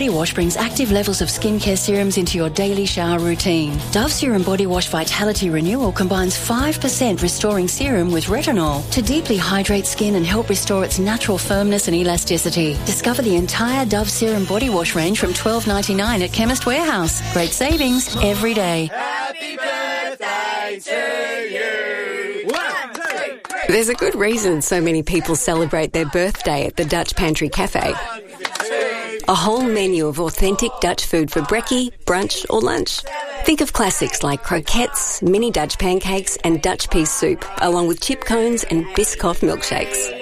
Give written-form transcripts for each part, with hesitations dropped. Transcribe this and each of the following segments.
Body Wash brings active levels of skincare serums into your daily shower routine. Dove Serum Body Wash Vitality Renewal combines 5% restoring serum with retinol to deeply hydrate skin and help restore its natural firmness and elasticity. Discover the entire Dove Serum Body Wash range from $12.99 at Chemist Warehouse. Great savings every day. Happy birthday to you. 1, 2, 3. There's a good reason so many people celebrate their birthday at the Dutch Pantry Cafe. A whole menu of authentic Dutch food for brekkie, brunch or lunch. Think of classics like croquettes, mini Dutch pancakes and Dutch pea soup, along with chip cones and Biscoff milkshakes.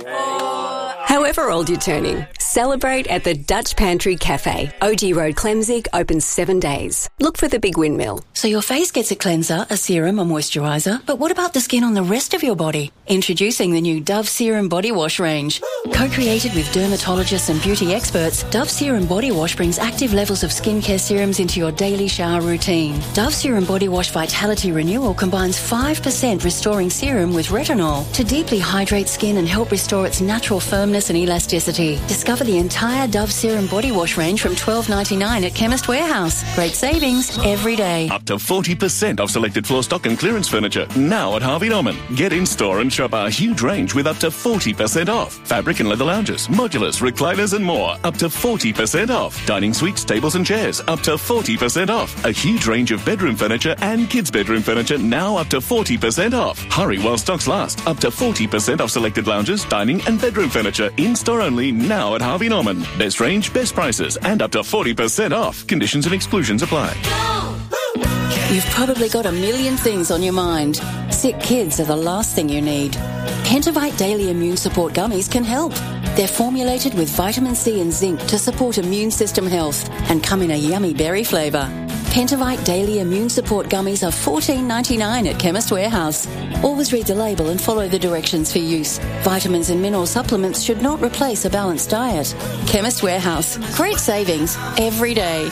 However old you're turning, celebrate at the Dutch Pantry Cafe. OG Road, Clemzig, open 7 days. Look for the big windmill. So your face gets a cleanser, a serum, a moisturiser, but what about the skin on the rest of your body? Introducing the new Dove Serum Body Wash range. Co-created with dermatologists and beauty experts, Dove Serum Body Wash brings active levels of skincare serums into your daily shower routine. Dove Serum Body Wash Vitality Renewal combines 5% restoring serum with retinol to deeply hydrate skin and help restore its natural firmness and elasticity. Discover the entire Dove Serum Body Wash range from $12.99 at Chemist Warehouse. Great savings every day. Up to 40% off selected floor stock and clearance furniture now at Harvey Norman. Get in store and shop our huge range with up to 40% off. Fabric and leather lounges, modulars, recliners and more. Up to 40% off. Dining suites, tables and chairs. Up to 40% off. A huge range of bedroom furniture and kids' bedroom furniture now up to 40% off. Hurry while stocks last. Up to 40% off selected lounges, dining and bedroom furniture. In-store only now at Harvey Norman. Best range, best prices and up to 40% off. Conditions and exclusions apply. You've probably got a million things on your mind. Sick kids are the last thing you need. Pentavite Daily Immune Support Gummies can help. They're formulated with vitamin C and zinc to support immune system health and come in a yummy berry flavour. Pentavite Daily Immune Support Gummies are $14.99 at Chemist Warehouse. Always read the label and follow the directions for use. Vitamins and mineral supplements should not replace a balanced diet. Chemist Warehouse. Great savings every day.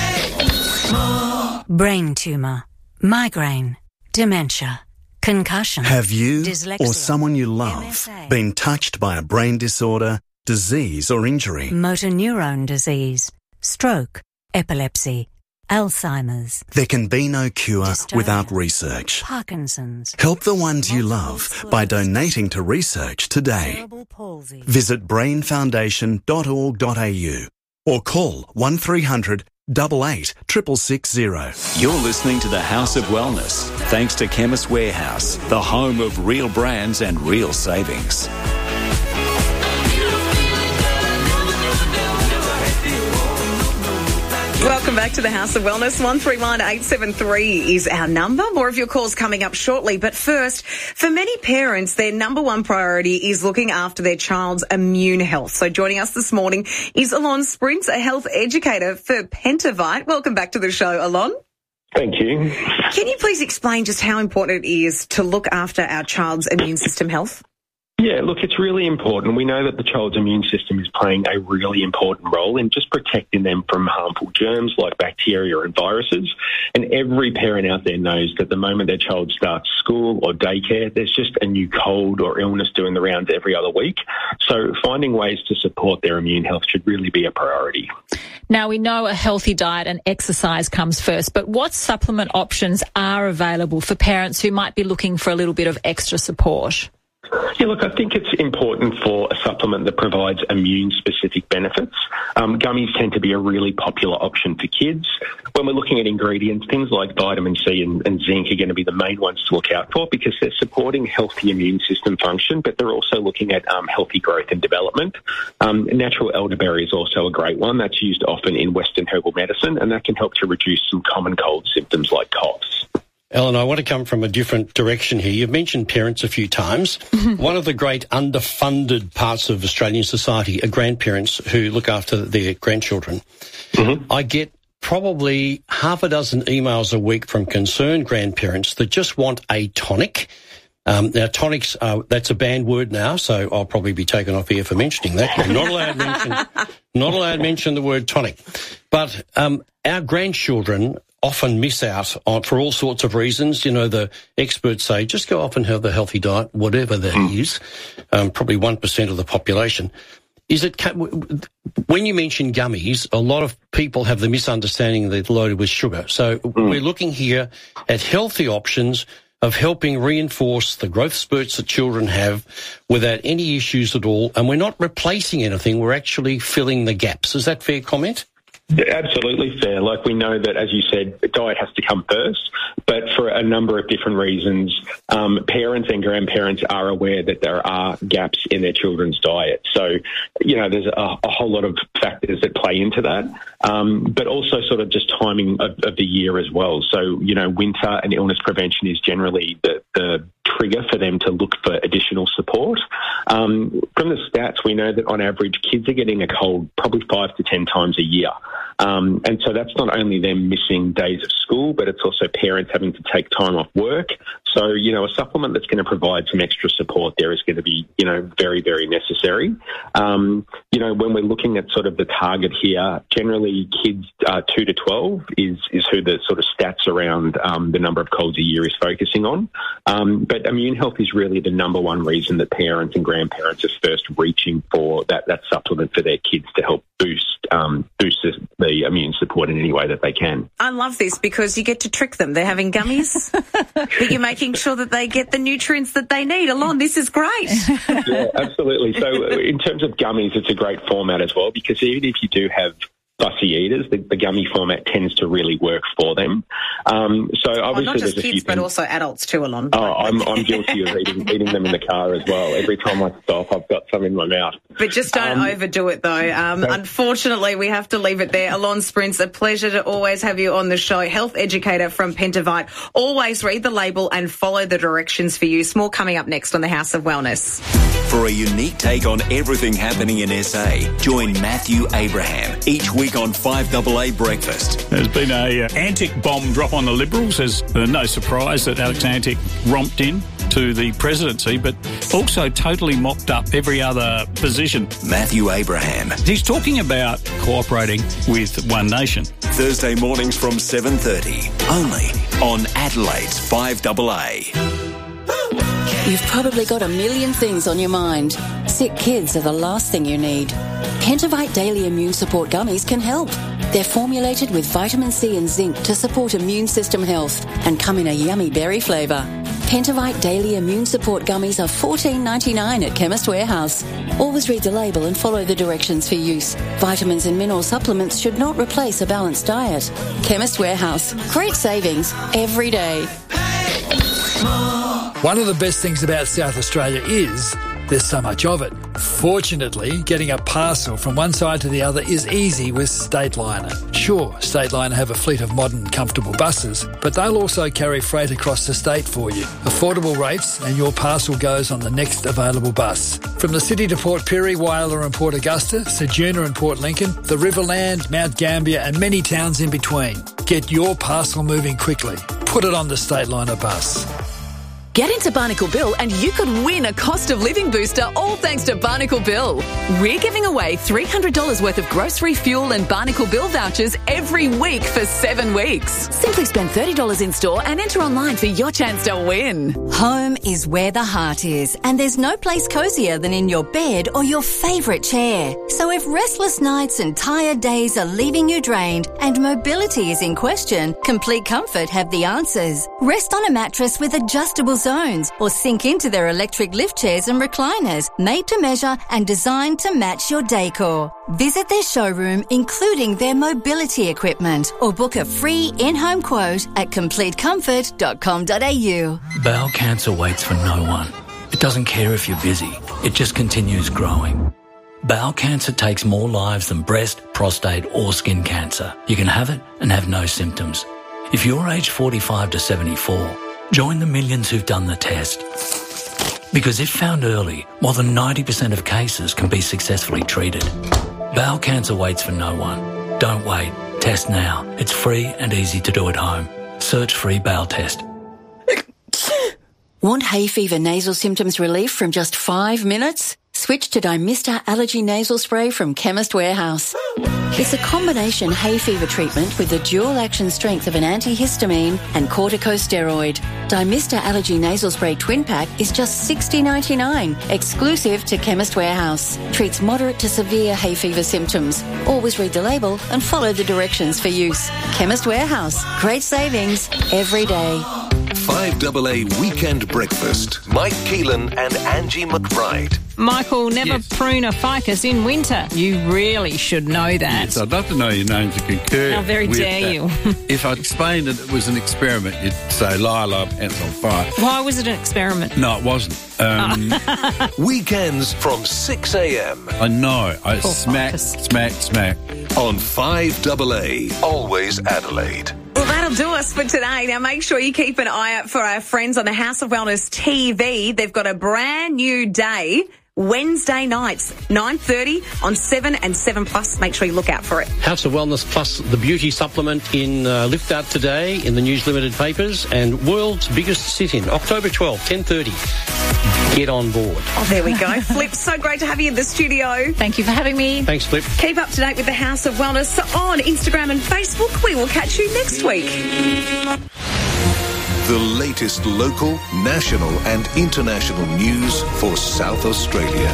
Brain tumour, migraine, dementia, concussion. Have you dyslexia, or someone you love MSA, been touched by a brain disorder, disease or injury? motor neurone disease, stroke, epilepsy, Alzheimer's. There can be no cure Dystonia, without research. Parkinson's. Help the ones you love by donating to research today. Cerebral palsy. Visit brainfoundation.org.au or call 1300 88 660. You're listening to the House of Wellness, thanks to Chemist Warehouse, the home of real brands and real savings. Welcome back to the House of Wellness. 131873 is our number. More of your calls coming up shortly. But first, for many parents, their number one priority is looking after their child's immune health. So joining us this morning is Alon Sprints, a health educator for Pentavite. Welcome back to the show, Alon. Thank you. Can you please explain just how important it is to look after our child's immune system health? Yeah, look, it's really important. We know that the child's immune system is playing a really important role in just protecting them from harmful germs like bacteria and viruses. And every parent out there knows that the moment their child starts school or daycare, there's just a new cold or illness doing the rounds every other week. So finding ways to support their immune health should really be a priority. Now, we know a healthy diet and exercise comes first, but what supplement options are available for parents who might be looking for a little bit of extra support? Yeah, look, I think it's important for a supplement that provides immune-specific benefits. Gummies tend to be a really popular option for kids. When we're looking at ingredients, things like vitamin C and zinc are going to be the main ones to look out for because they're supporting healthy immune system function, but they're also looking at healthy growth and development. Natural elderberry is also a great one. That's used often in Western herbal medicine, and that can help to reduce some common cold symptoms like coughs. Ellen, I want to come from a different direction here. You've mentioned parents a few times. One of the great underfunded parts of Australian society are grandparents who look after their grandchildren. I get probably half a dozen emails a week from concerned grandparents that just want a tonic. Now, tonics, that's a banned word now, so I'll probably be taken off here for mentioning that. I'm not allowed to mention the word tonic. But our grandchildren often miss out on, for all sorts of reasons. You know, the experts say just go off and have a healthy diet, whatever that is, probably 1% of the population. When you mention gummies, a lot of people have the misunderstanding that they're loaded with sugar. So we're looking here at healthy options of helping reinforce the growth spurts that children have without any issues at all. And we're not replacing anything. We're actually filling the gaps. Is that fair comment? Absolutely fair. Like, we know that, as you said, diet has to come first, but for a number of different reasons, parents and grandparents are aware that there are gaps in their children's diet. So, there's a whole lot of factors that play into that, but also sort of just timing of the year as well. So, winter and illness prevention is generally the trigger for them to look for additional support. From the stats, we know that on average, kids are getting a cold probably 5 to 10 times a year. And so that's not only them missing days of school, but it's also parents having to take time off work. So, a supplement that's going to provide some extra support there is going to be, very, very necessary. When we're looking at sort of the target here, generally kids 2 to 12 is who the sort of stats around the number of colds a year is focusing on. But immune health is really the number one reason that parents and grandparents are first reaching for that supplement for their kids to help boost the immune support in any way that they can. I love this because you get to trick them. They're having gummies, but you're making sure that they get the nutrients that they need. Alon, this is great. Yeah, absolutely. So in terms of gummies, it's a great format as well, because even if you do have fussy eaters, the gummy format tends to really work for them. So obviously not just there's a kids, few but things. also adults too, Alon. Oh, I'm guilty of eating them in the car as well. Every time I stop, I've got some in my mouth. But just don't overdo it, though. Unfortunately, we have to leave it there. Alon Sprints, a pleasure to always have you on the show. Health educator from Pentavite. Always read the label and follow the directions for use. More coming up next on the House of Wellness. For a unique take on everything happening in SA, join Matthew Abraham each week on 5AA Breakfast. There's been a Antic bomb drop on the Liberals. There's no surprise that Alex Antic romped in to the presidency, but also totally mopped up every other position. Matthew Abraham. He's talking about cooperating with One Nation. Thursday mornings from 7:30, only on Adelaide's 5AA. You've probably got a million things on your mind. Sick kids are the last thing you need. Pentavite Daily Immune Support Gummies can help. They're formulated with vitamin C and zinc to support immune system health and come in a yummy berry flavour. Pentavite Daily Immune Support Gummies are $14.99 at Chemist Warehouse. Always read the label and follow the directions for use. Vitamins and mineral supplements should not replace a balanced diet. Chemist Warehouse. Great savings every day. One of the best things about South Australia is there's so much of it. Fortunately, getting a parcel from one side to the other is easy with Stateliner. Sure, Stateliner have a fleet of modern, comfortable buses, but they'll also carry freight across the state for you. Affordable rates, and your parcel goes on the next available bus. From the city to Port Pirie, Whyalla and Port Augusta, Ceduna and Port Lincoln, the Riverland, Mount Gambier and many towns in between. Get your parcel moving quickly. Put it on the Stateliner bus. Get into Barnacle Bill and you could win a cost of living booster, all thanks to Barnacle Bill. We're giving away $300 worth of grocery, fuel and Barnacle Bill vouchers every week for 7 weeks. Simply spend $30 in store and enter online for your chance to win. Home is where the heart is, and there's no place cosier than in your bed or your favourite chair. So if restless nights and tired days are leaving you drained and mobility is in question, Complete Comfort have the answers. Rest on a mattress with adjustable zones or sink into their electric lift chairs and recliners made to measure and designed to match your decor. Visit their showroom including their mobility equipment or book a free in-home quote at completecomfort.com.au. Bowel cancer waits for no one. It doesn't care if you're busy. It just continues growing. Bowel cancer takes more lives than breast, prostate or skin cancer. You can have it and have no symptoms. If you're aged 45 to 74, join the millions who've done the test. Because if found early, more than 90% of cases can be successfully treated. Bowel cancer waits for no one. Don't wait. Test now. It's free and easy to do at home. Search free bowel test. Want hay fever nasal symptoms relief from just 5 minutes? Switch to Dymista Allergy Nasal Spray from Chemist Warehouse. It's a combination hay fever treatment with the dual action strength of an antihistamine and corticosteroid. Dymista Allergy Nasal Spray Twin Pack is just $60.99, exclusive to Chemist Warehouse. Treats moderate to severe hay fever symptoms. Always read the label and follow the directions for use. Chemist Warehouse. Great savings every day. 5AA Weekend Breakfast. Mike Keelan and Angie McBride. Michael, never prune a ficus in winter. You really should know that. Yes, I'd love to know your name to concur. How very with dare that. you. If I explained that it was an experiment, you'd say, Lila, ants on fire. Why was it an experiment? No, it wasn't. Weekends from 6 a.m. I know. I Poor smack ficus. on 5AA. Always Adelaide. Well, that'll do us for today. Now, make sure you keep an eye out for our friends on the House of Wellness TV. They've got a brand new day, Wednesday nights, 9:30 on 7 and 7+. Make sure you look out for it. House of Wellness Plus, the beauty supplement in Lift Out today in the News Limited papers, and world's biggest sit-in, October 12th, 10:30. Get on board. Oh, there we go. Flip, so great to have you in the studio. Thank you for having me. Thanks, Flip. Keep up to date with the House of Wellness on Instagram and Facebook. We will catch you next week. The latest local, national and international news for South Australia.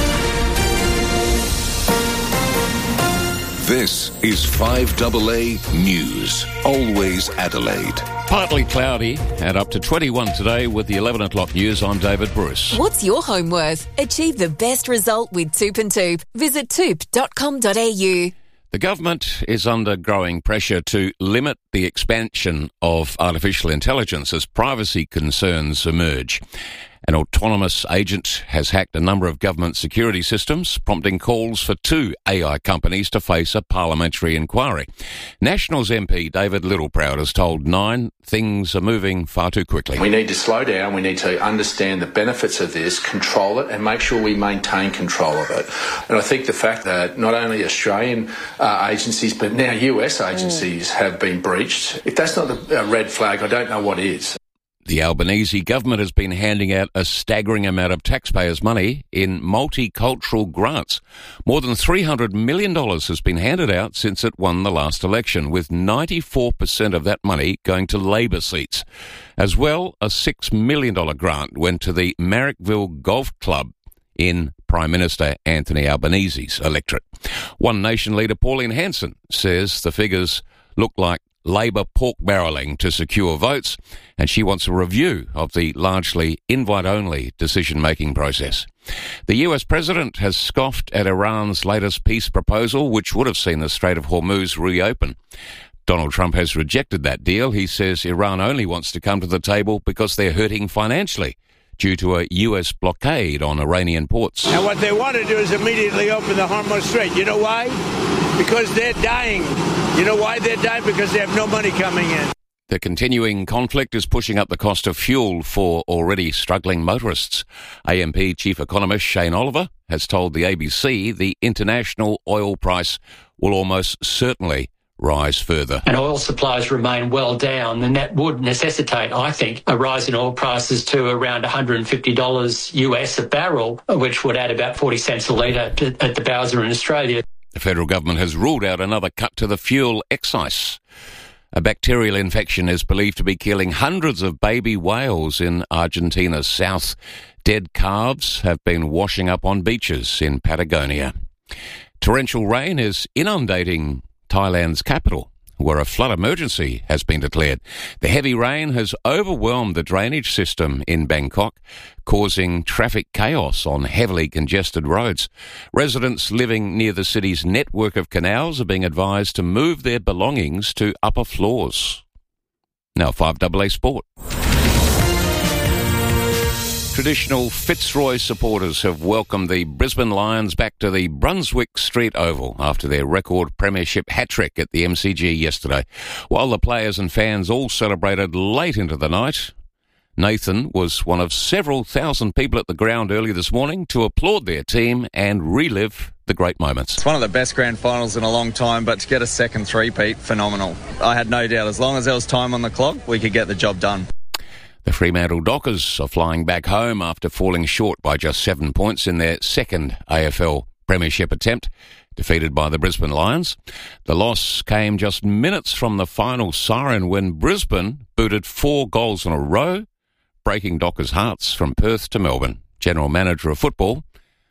This is 5AA News. Always Adelaide. Partly cloudy and up to 21 today with the 11 o'clock news. I'm David Bruce. What's your home worth? Achieve the best result with Toop and Toop. Visit toop.com.au. The government is under growing pressure to limit the expansion of artificial intelligence as privacy concerns emerge. An autonomous agent has hacked a number of government security systems, prompting calls for 2 AI companies to face a parliamentary inquiry. Nationals MP David Littleproud has told Nine things are moving far too quickly. We need to slow down, we need to understand the benefits of this, control it and make sure we maintain control of it. And I think the fact that not only Australian agencies but now US agencies have been breached, if that's not a red flag, I don't know what is. The Albanese government has been handing out a staggering amount of taxpayers' money in multicultural grants. More than $300 million has been handed out since it won the last election, with 94% of that money going to Labor seats. As well, a $6 million grant went to the Marrickville Golf Club in Prime Minister Anthony Albanese's electorate. One Nation leader, Pauline Hanson, says the figures look like Labor pork barrelling to secure votes, and she wants a review of the largely invite-only decision-making process. The US president has scoffed at Iran's latest peace proposal, which would have seen the Strait of Hormuz reopen. Donald Trump has rejected that deal. He says Iran only wants to come to the table because they're hurting financially due to a US blockade on Iranian ports. And what they want to do is immediately open the Hormuz Strait. You know why? Because they're dying. You know why they're dying? Because they have no money coming in. The continuing conflict is pushing up the cost of fuel for already struggling motorists. AMP Chief Economist Shane Oliver has told the ABC the international oil price will almost certainly rise further. And oil supplies remain well down, then that would necessitate, I think, a rise in oil prices to around $150 US a barrel, which would add about 40 cents a litre at the Bowser in Australia. The federal government has ruled out another cut to the fuel excise. A bacterial infection is believed to be killing hundreds of baby whales in Argentina's south. Dead calves have been washing up on beaches in Patagonia. Torrential rain is inundating Thailand's capital, where a flood emergency has been declared. The heavy rain has overwhelmed the drainage system in Bangkok, causing traffic chaos on heavily congested roads. Residents living near the city's network of canals are being advised to move their belongings to upper floors. Now 5AA Sport. Traditional Fitzroy supporters have welcomed the Brisbane Lions back to the Brunswick Street Oval after their record premiership hat-trick at the MCG yesterday. While the players and fans all celebrated late into the night, Nathan was one of several thousand people at the ground early this morning to applaud their team and relive the great moments. It's one of the best grand finals in a long time, but to get a second three-peat, phenomenal. I had no doubt as long as there was time on the clock, we could get the job done. The Fremantle Dockers are flying back home after falling short by just 7 points in their second AFL premiership attempt. defeated by the Brisbane Lions. The loss came just minutes from the final siren when Brisbane booted 4 goals in a row, breaking Dockers' hearts from Perth to Melbourne. General Manager of Football,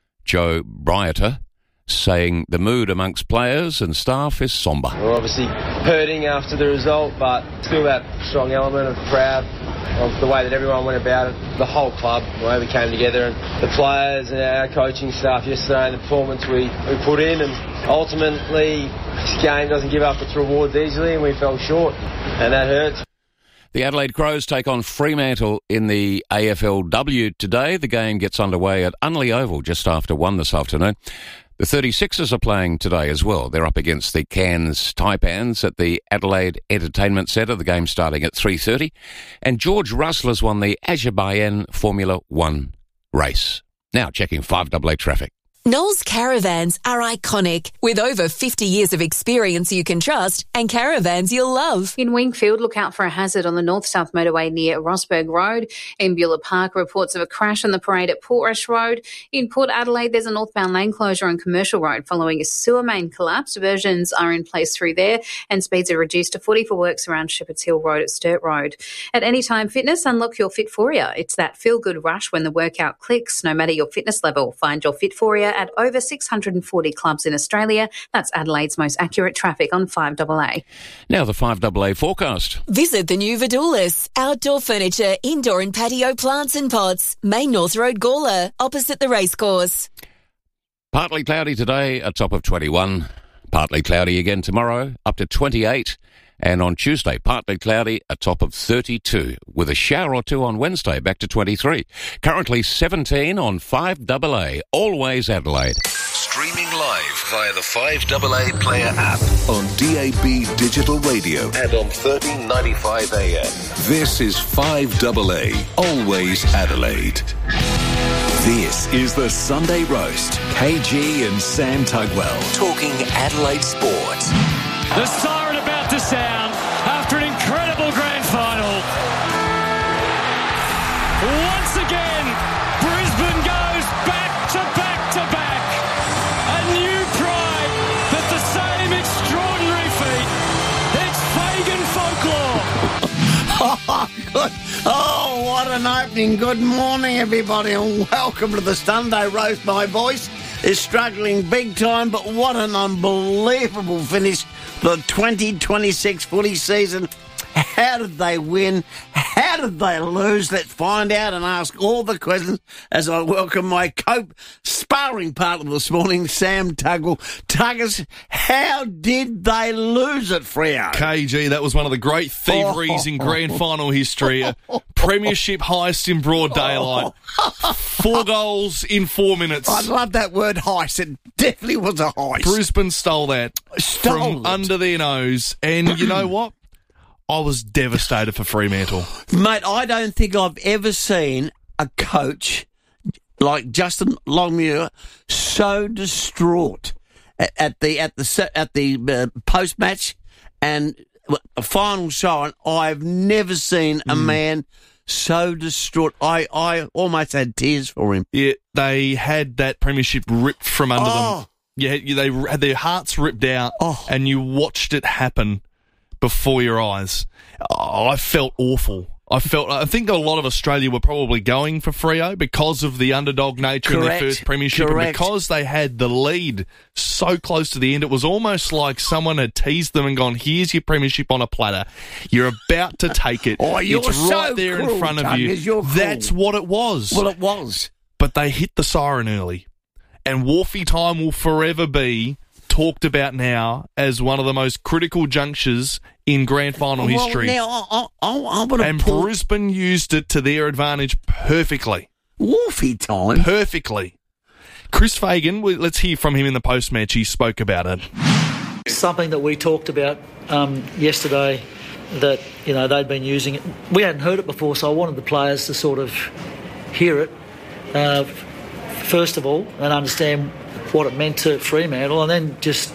Joe Brieter, saying the mood amongst players and staff is sombre. We're obviously hurting after the result, but still that strong element of proud of the way that everyone went about it. The whole club, the way we came together, and the players and our coaching staff yesterday, and the performance we put in, and ultimately this game doesn't give up its rewards easily, and we fell short, and that hurts. The Adelaide Crows take on Fremantle in the AFLW today. The game gets underway at Unley Oval just after 1 this afternoon. The 36ers are playing today as well. They're up against the Cairns Taipans at the Adelaide Entertainment Centre, the game starting at 3:30. And George Russell has won the Azerbaijan Formula 1 race. Now checking 5AA traffic. Knowles Caravans are iconic, with over 50 years of experience you can trust and caravans you'll love. In Wingfield, look out for a hazard on the north-south motorway near Rosberg Road. In Beulah Park, reports of a crash on the parade at Portrush Road. In Port Adelaide, there's a northbound lane closure on Commercial Road following a sewer main collapse. Diversions are in place through there and speeds are reduced to 40 for works around Shepherds Hill Road at Sturt Road. At Anytime Fitness, unlock your Fit4ia. It's that feel-good rush when the workout clicks, no matter your fitness level. Find your Fit4ia at over 640 clubs in Australia. That's Adelaide's most accurate traffic on 5AA. Now the 5AA forecast. Visit the new Vidoulis. Outdoor furniture, indoor and patio plants and pots. Main North Road, Gawler, opposite the racecourse. Partly cloudy today, a top of 21. Partly cloudy again tomorrow, up to 28. And on Tuesday, partly cloudy, a top of 32, with a shower or two on Wednesday, back to 23. Currently 17 on 5AA, always Adelaide. Streaming live via the 5AA Player app on DAB Digital Radio and on 1395 AM. This is 5AA, always Adelaide. This is the Sunday Roast. KG and Sam Tugwell talking Adelaide sports. The siren about to sound after an incredible grand final. Once again, Brisbane goes back to back to back. A new pride, but the same extraordinary feat. It's Fagan folklore. Oh, what an opening. Good morning, everybody, and welcome to the Sunday Roast. My voice is struggling big time, but what an unbelievable finish. The 2026 footy season. How did they win? How did they lose? Let's find out and ask all the questions as I welcome my co-sparring partner this morning, Sam Tugwell. Tuggers, how did they lose it, Freo? KG, that was one of the great thieveries in grand final history. A premiership heist in broad daylight. 4 goals in 4 minutes. I love that word heist. It definitely was a heist. Brisbane stole that from under their nose. And you know what? I was devastated for Fremantle. Mate, I don't think I've ever seen a coach like Justin Longmuir so distraught at the post match and a final siren. I've never seen a man so distraught. I almost had tears for him. Yeah, they had that premiership ripped from under them. Yeah, they had their hearts ripped out, and you watched it happen before your eyes. I felt awful. I think a lot of Australia were probably going for Freo because of the underdog nature in their first premiership. And because they had the lead so close to the end, it was almost like someone had teased them and gone, here's your premiership on a platter. You're about to take it. It's right there in front of you. That's what it was. Well, it was. But they hit the siren early. And Wharfie time will forever be talked about now as one of the most critical junctures in grand final history. Now, Brisbane used it to their advantage perfectly. Wharfie time? Perfectly. Chris Fagan, let's hear from him in the post-match. He spoke about it. Something that we talked about yesterday that, they'd been using it. We hadn't heard it before, so I wanted the players to sort of hear it, first of all, and understand what it meant to Fremantle, and then just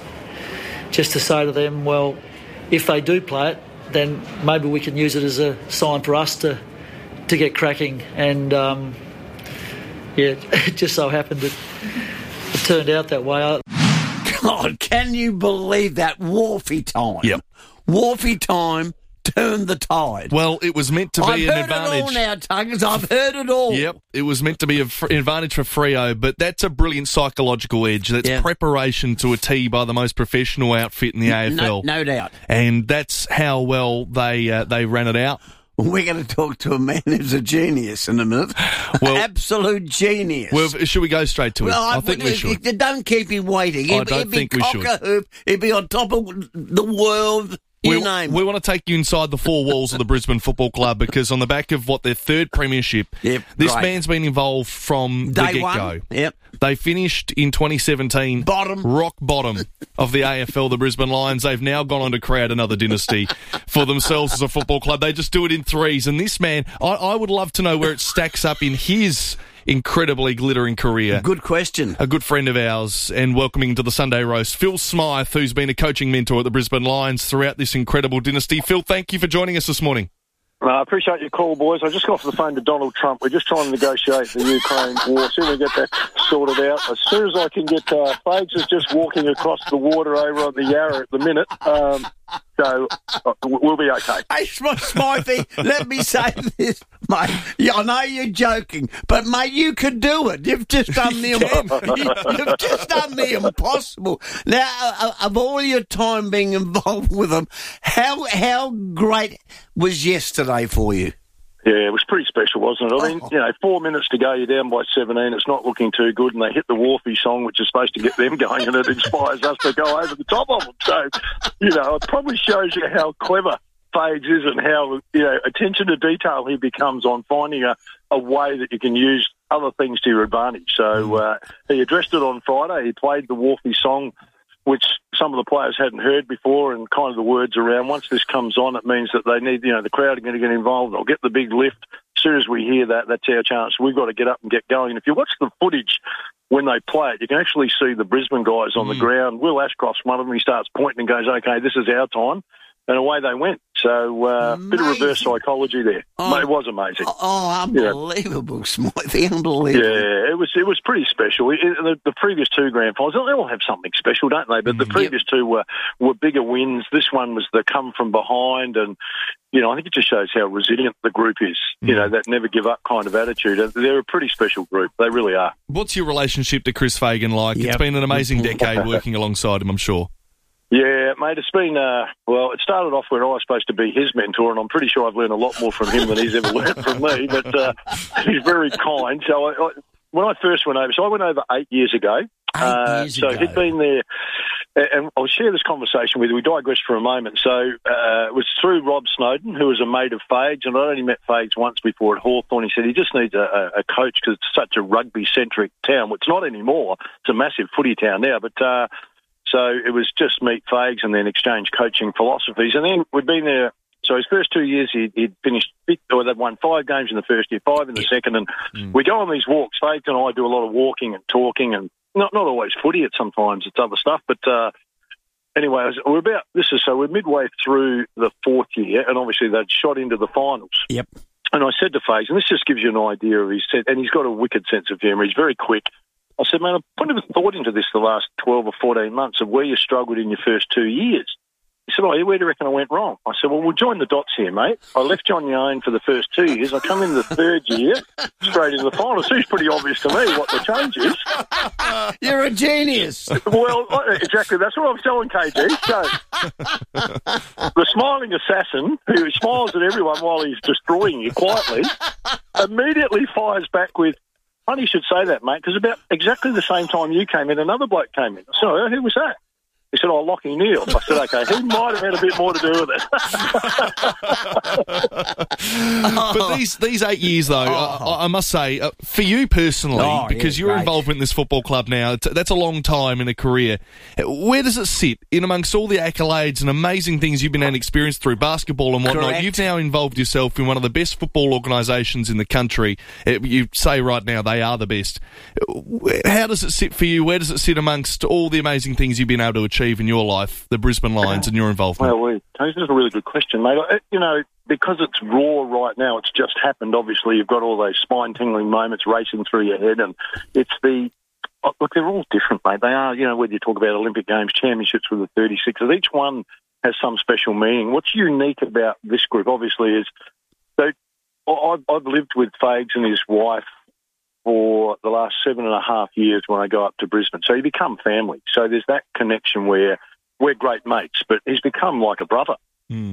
to say to them, well, if they do play it, then maybe we can use it as a sign for us to get cracking. And it just so happened that it turned out that way. God, can you believe that? Wharfie time. Yep. Wharfie time turned the tide. Well, it was meant to be an advantage. I've heard it all now, Tuggers. I've heard it all. Yep, it was meant to be an advantage for Freo, but that's a brilliant psychological edge. That's preparation to a T by the most professional outfit in the AFL. No doubt. And that's how well they ran it out. We're going to talk to a man who's a genius in a minute. Well, absolute genius. Well, should we go straight to it? Well, I think we should. Don't keep him waiting. I don't think we should. He'd be on top of the world. We want to take you inside the four walls of the Brisbane Football Club because on the back of their third premiership, this man's been involved from the get-go. Yep. They finished in 2017 rock bottom of the AFL, the Brisbane Lions. They've now gone on to create another dynasty for themselves as a football club. They just do it in threes. And this man, I would love to know where it stacks up in his incredibly glittering career. Good question. A good friend of ours, and welcoming to the Sunday Roast, Phil Smythe, who's been a coaching mentor at the Brisbane Lions throughout this incredible dynasty. Phil, thank you for joining us this morning. I appreciate your call, boys. I just got off the phone to Donald Trump. We're just trying to negotiate the Ukraine war. Soon we get that sorted out. As soon as I can get Fags is just walking across the water over on the Yarra at the minute. So we'll be okay. Hey, Smythe, let me say this, mate. Yeah, I know you're joking, but mate, you could do it. You've just done the you've just done the impossible. Now, of all your time being involved with them, how great was yesterday for you? Yeah, it was pretty special, wasn't it? I mean, 4 minutes to go, you're down by 17, it's not looking too good, and they hit the Wharfie song, which is supposed to get them going, and it inspires us to go over the top of them. So, it probably shows you how clever Fags is and how, attention to detail he becomes on finding a way that you can use other things to your advantage. So he addressed it on Friday. He played the Wharfie song, which some of the players hadn't heard before, and kind of the words around. Once this comes on, it means that they need, the crowd are going to get involved. They'll get the big lift. As soon as we hear that, that's our chance. We've got to get up and get going. And if you watch the footage when they play it, you can actually see the Brisbane guys on the ground. Will Ashcroft's one of them. He starts pointing and goes, okay, this is our time. And away they went. So, bit of reverse psychology there. It was amazing. Unbelievable, Smythe. Unbelievable. Yeah, it was pretty special. The previous two grand finals, they all have something special, don't they? But the previous two were bigger wins. This one was the come from behind. And, I think it just shows how resilient the group is. That never give up kind of attitude. They're a pretty special group. They really are. What's your relationship to Chris Fagan like? It's been an amazing decade working alongside him, I'm sure. Yeah, mate, it's been, it started off where I was supposed to be his mentor, and I'm pretty sure I've learned a lot more from him than he's ever learned from me, but he's very kind. So when I first went over, I went over 8 years ago. So he'd been there, and I'll share this conversation with you. We digress for a moment. So it was through Rob Snowden, who was a mate of Fags, and I'd only met Fags once before at Hawthorn. He said he just needs a coach because it's such a rugby-centric town. Well, it's not anymore. It's a massive footy town now, but... So it was just meet Fags and then exchange coaching philosophies. And then we'd been there. So his first 2 years, he'd finished, they'd won 5 games in the first year, 5 in the second. And we go on these walks. Fags and I do a lot of walking and talking, and not always footy. Sometimes it's other stuff. But anyway, we're midway through the 4th year, and obviously they'd shot into the finals. Yep. And I said to Fags, and this just gives you an idea of and he's got a wicked sense of humour. He's very quick. I said, man, I've put a thought into this the last 12 or 14 months of where you struggled in your first 2 years. He said, where do you reckon I went wrong? I said, well, we'll join the dots here, mate. I left you on your own for the first 2 years. I come in the 3rd year, straight into the final. So it's pretty obvious to me what the change is. You're a genius. Well, exactly. That's what I'm telling KG. So the smiling assassin, who smiles at everyone while he's destroying you quietly, immediately fires back with, funny you should say that, mate, because about exactly the same time you came in, another bloke came in. I said, who was that? He said, Lockie Neal. I said, okay, he might have had a bit more to do with it. But these 8 years, though, I must say, for you personally, because you're involved in this football club now, that's a long time in a career. Where does it sit in amongst all the accolades and amazing things you've been able to experience through basketball and whatnot? Correct. You've now involved yourself in one of the best football organisations in the country. You say right now they are the best. How does it sit for you? Where does it sit amongst all the amazing things you've been able to achieve in your life, the Brisbane Lions, and your involvement? Well, this is a really good question, mate. Because it's raw right now, it's just happened. Obviously, you've got all those spine-tingling moments racing through your head, and it's the Look, they're all different, mate. They are, whether you talk about Olympic Games, championships with the 36ers, each one has some special meaning. What's unique about this group, obviously, is that I've lived with Fags and his wife for the last 7.5 years when I go up to Brisbane. So you become family. So there's that connection where we're great mates, but he's become like a brother, and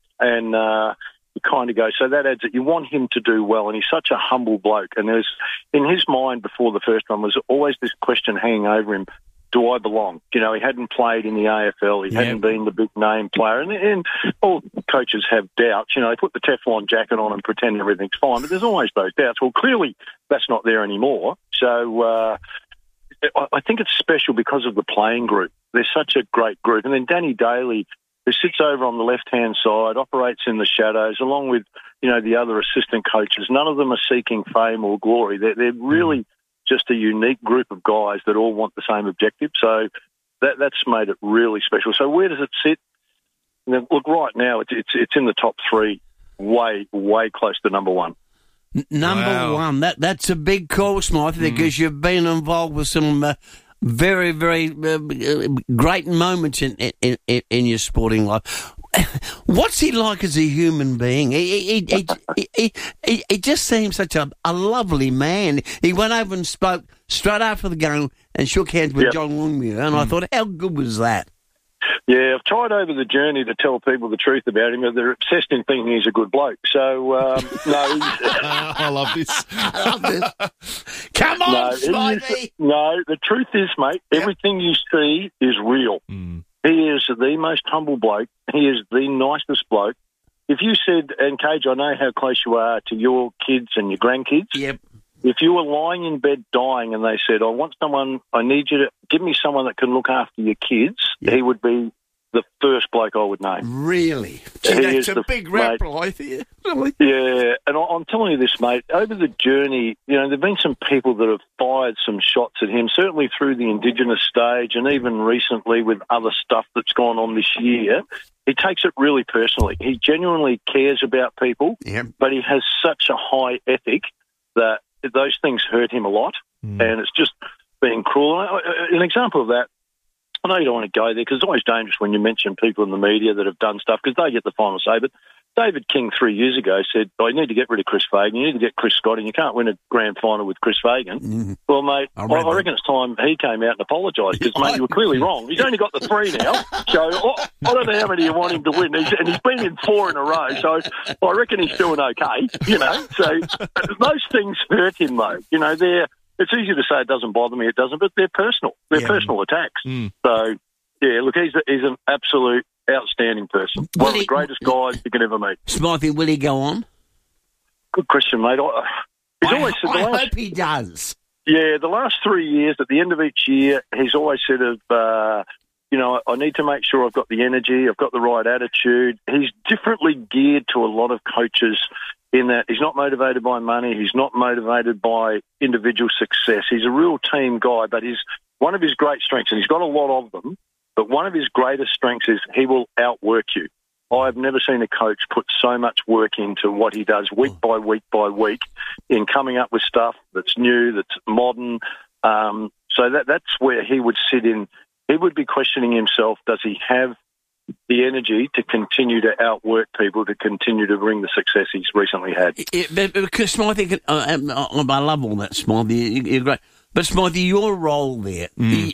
you kind of go, so that adds it. You want him to do well, and he's such a humble bloke. And there's, in his mind before the first one, was always this question hanging over him, do I belong? He hadn't played in the AFL. He hadn't been the big name player. And all coaches have doubts. They put the Teflon jacket on and pretend everything's fine, but there's always those doubts. Well, clearly that's not there anymore. So I think it's special because of the playing group. They're such a great group. And then Danny Daly, who sits over on the left-hand side, operates in the shadows, along with, the other assistant coaches. None of them are seeking fame or glory. They're really just a unique group of guys that all want the same objective. So that's made it really special. So where does it sit? Look, right now it's in the top three, way, way close to number one. Number one. That's a big call, Smythe, because you've been involved with some very, very great moments in your sporting life. What's he like as a human being? He just seems such a lovely man. He went over and spoke straight after the game and shook hands with John Longmuir, and I thought, how good was that? Yeah, I've tried over the journey to tell people the truth about him, but they're obsessed in thinking he's a good bloke. So, no. I love this. I love this. Come on, Smythe! No, the truth is, mate, everything you see is real. He is the most humble bloke. He is the nicest bloke. If you said, and Cage, I know how close you are to your kids and your grandkids. Yep. If you were lying in bed dying and they said, I need you to give me someone that can look after your kids, he would be the first bloke I would name. Really? Gee, that's a big reply here. Really? Yeah, and I'm telling you this, mate, over the journey, there have been some people that have fired some shots at him, certainly through the Indigenous stage and even recently with other stuff that's gone on this year. He takes it really personally. He genuinely cares about people, but he has such a high ethic that those things hurt him a lot, and it's just being cruel. An example of that, I know you don't want to go there because it's always dangerous when you mention people in the media that have done stuff because they get the final say. But David King 3 years ago said, you need to get rid of Chris Fagan, you need to get Chris Scott, and you can't win a grand final with Chris Fagan. Well, mate, I reckon it's time he came out and apologised because, mate, you were clearly wrong. He's only got the 3 now, so I don't know how many you want him to win. And he's been in 4 in a row, so I reckon he's doing okay, So those things hurt him, though. It's easy to say it doesn't bother me, it doesn't, but they're personal. They're personal attacks. So, yeah, look, he's an absolute outstanding person. One of the greatest guys you can ever meet. Smythe, will he go on? Good question, mate. I hope he does. Yeah, the last 3 years, at the end of each year, he's always said I need to make sure I've got the energy, I've got the right attitude. He's differently geared to a lot of coaches in that he's not motivated by money, he's not motivated by individual success. He's a real team guy, but one of his great strengths, and he's got a lot of them, but one of his greatest strengths is he will outwork you. I've never seen a coach put so much work into what he does week by week by week in coming up with stuff that's new, that's modern. So that's where he would sit in. He would be questioning himself, does he have the energy to continue to outwork people, to continue to bring the success he's recently had? Because Smythe, I love all that, Smythe. You're great. But Smythe, your role there,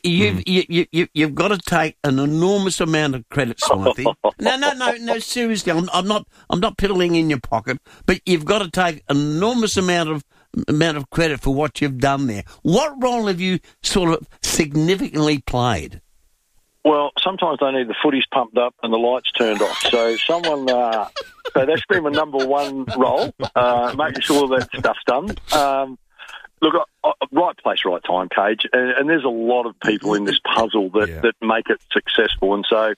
you've got to take an enormous amount of credit, Smythe. No, seriously, I'm not piddling in your pocket, but you've got to take an enormous amount of credit for what you've done there. What role have you sort of significantly played? Well, sometimes they need the footies pumped up and the lights turned off. So so that's been my number one role, making sure that stuff's done. Look, right place, right time, Cage, and there's a lot of people in this puzzle that make it successful. And so,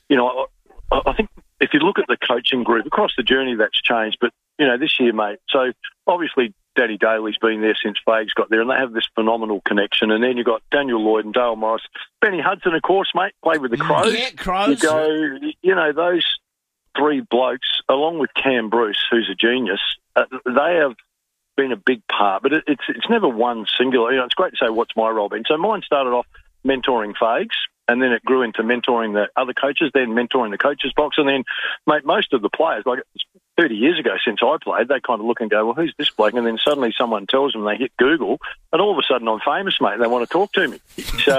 I think if you look at the coaching group, across the journey that's changed, but, this year, mate, so obviously Danny Daly's been there since Fags got there, and they have this phenomenal connection. And then you've got Daniel Lloyd and Dale Morris. Benny Hudson, of course, mate, played with the Crows. Yeah, Crows. You go, those 3 blokes, along with Cam Bruce, who's a genius, they have been a big part, but it's never one singular. You know, it's great to say what's my role been. So mine started off mentoring Fags, and then it grew into mentoring the other coaches, then mentoring the coaches box, and then, mate, most of the players, like 30 years ago since I played, they kind of look and go, well, who's this bloke? And then suddenly someone tells them, they hit Google, and all of a sudden I'm famous, mate, and they want to talk to me.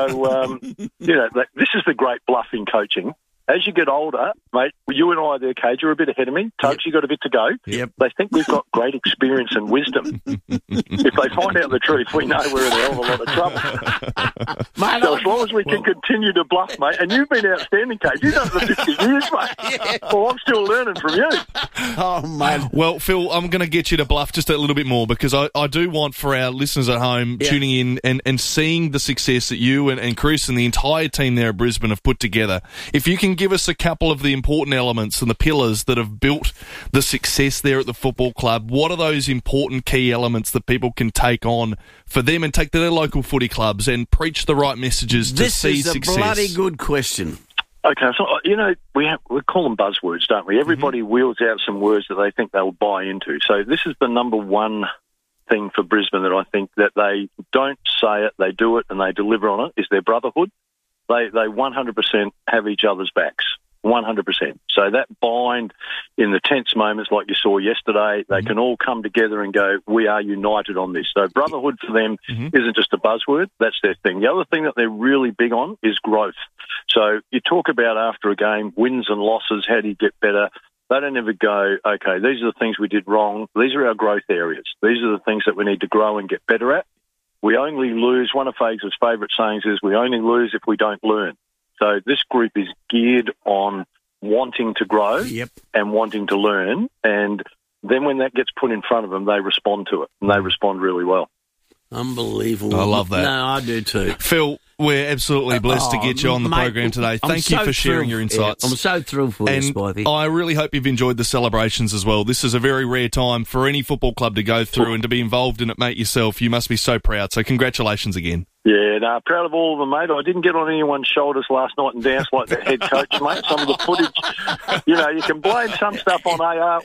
So, you know, this is the great bluff in coaching. As you get older, mate, you and I are the cage. You're a bit ahead of me. Tugs, you got a bit to go. Yep. They think we've got great experience and wisdom. If they find out the truth, we know we're in a hell of a lot of trouble. Mate, so as long as we can continue to bluff, mate, and you've been outstanding, Cage. You've done it for 50 years, mate. Yeah. Well, I'm still learning from you. Oh, man. Well, Phil, I'm going to get you to bluff just a little bit more, because I do want, for our listeners at home tuning in and seeing the success that you and Chris and the entire team there at Brisbane have put together, if you can give us a couple of the important elements and the pillars that have built the success there at the football club, what are those important key elements that people can take on for them and take to their local footy clubs and preach the right messages to see success? This is a bloody good question. Okay, so, you know, we call them buzzwords, don't we? Everybody wheels out some words that they think they'll buy into. So this is the number one thing for Brisbane that I think that they don't say it, they do it, and they deliver on it, is their brotherhood. They 100% have each other's backs. 100%. So that bind in the tense moments like you saw yesterday, they can all come together and go, we are united on this. So brotherhood for them isn't just a buzzword, that's their thing. The other thing that they're really big on is growth. So you talk about after a game, wins and losses, how do you get better? They don't ever go, okay, these are the things we did wrong. These are our growth areas. These are the things that we need to grow and get better at. We only lose, one of Fags' favourite sayings is, we only lose if we don't learn. So this group is geared on wanting to grow and wanting to learn, and then when that gets put in front of them, they respond to it, and they respond really well. Unbelievable. I love that. No, I do too. Phil, we're absolutely blessed to get you on the program today. Thank you for sharing your insights. I'm so thrilled for you, Spivey. I really hope you've enjoyed the celebrations as well. This is a very rare time for any football club to go through, and to be involved in it, mate, yourself. You must be so proud. So congratulations again. Yeah, no, proud of all of them, mate. I didn't get on anyone's shoulders last night and dance like the head coach, mate. Some of the footage, you know, you can blame some stuff on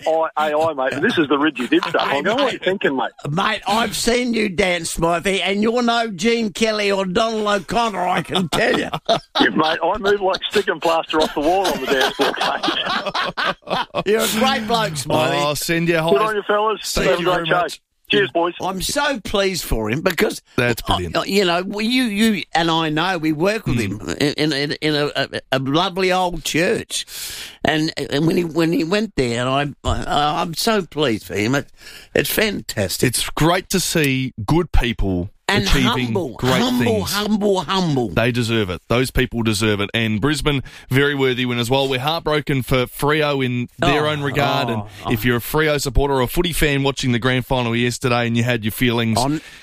AI, mate, but this is the Ridgy Dib stuff. I'm going, what are you thinking, mate? Mate, I've seen you dance, Smythe, and you're no Gene Kelly or Donald O'Connor, I can tell you. Yeah, mate, I move like stick and plaster off the wall on the dance floor, Cage. You're a great bloke, Smythe. I'll send you a Good on you, fellas. Thank you very much. Cheers, boys. I'm so pleased for him because that's brilliant. You know, you and I know we work with him in a lovely old church, and when he went there, I'm so pleased for him. It's fantastic. It's great to see good people and achieving great things. Humble. They deserve it. Those people deserve it. And Brisbane, very worthy win as well. We're heartbroken for Freo in their own regard. And if you're a Freo supporter or a footy fan watching the grand final yesterday and you had your feelings,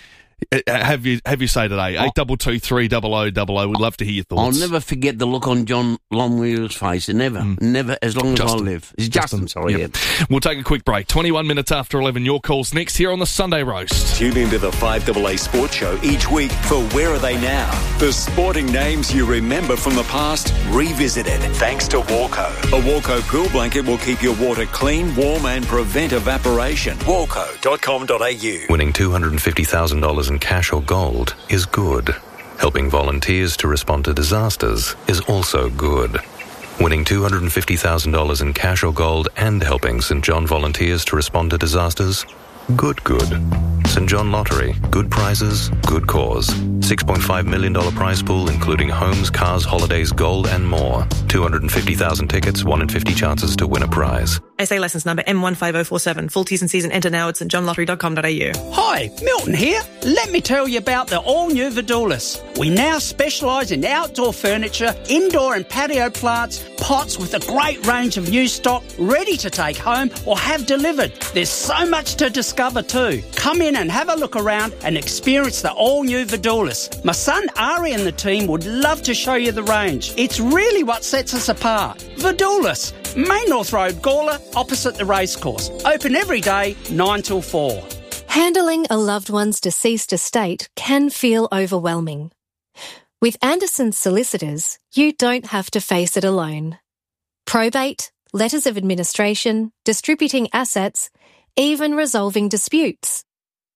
have you say today. 822 300 00. We'd love to hear your thoughts. I'll never forget the look on John Longmuir's face. Never, as long as I live. It's Justin, sorry. Yep. We'll take a quick break. 21 minutes after 11, your calls next here on the Sunday Roast. Tune into the 5AA Sports Show each week for Where Are They Now? The sporting names you remember from the past, revisited. Thanks to Walco. A Walco pool blanket will keep your water clean, warm and prevent evaporation. Walco.com.au. Winning $250,000 in cash or gold is good. Helping volunteers to respond to disasters is also good. Winning $250,000 in cash or gold and helping St. John volunteers to respond to disasters? Good. St. John Lottery. Good prizes, good cause. $6.5 million prize pool, including homes, cars, holidays, gold, and more. 250,000 tickets, 1 in 50 chances to win a prize. SA licence number M15047. Full T's and C's and enter now at stjohnlottery.com.au. Hi, Milton here. Let me tell you about the all-new Vidulis. We now specialise in outdoor furniture, indoor and patio plants, pots with a great range of new stock ready to take home or have delivered. There's so much to discover too. Come in and have a look around and experience the all-new Vidulis. My son Ari and the team would love to show you the range. It's really what sets us apart. Vidulis, Main North Road, Gawler, opposite the racecourse. Open every day, 9 till 4. Handling a loved one's deceased estate can feel overwhelming. With Anderson's Solicitors, you don't have to face it alone. Probate, letters of administration, distributing assets, even resolving disputes.